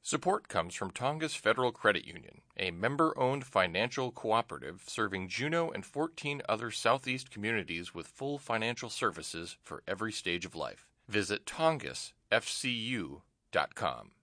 Support comes from Tongass Federal Credit Union, a member-owned financial cooperative serving Juneau and 14 other Southeast communities with full financial services for every stage of life. Visit tongassfcu.com.